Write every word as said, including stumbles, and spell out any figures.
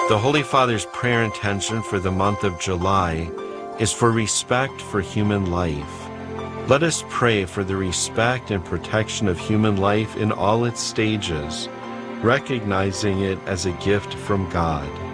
The Holy Father's prayer intention for the month of July is for respect for human life. Let us pray for the respect and protection of human life in all its stages, recognizing it as a gift from God.